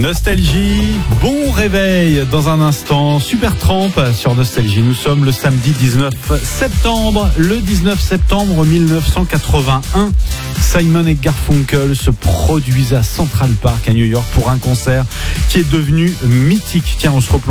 Nostalgie, bon réveil dans un instant, Supertramp sur Nostalgie. Nous sommes le samedi 19 septembre, le 19 septembre 1981. Simon et Garfunkel se produisent à Central Park à New York pour un concert qui est devenu mythique. Tiens, on se replonge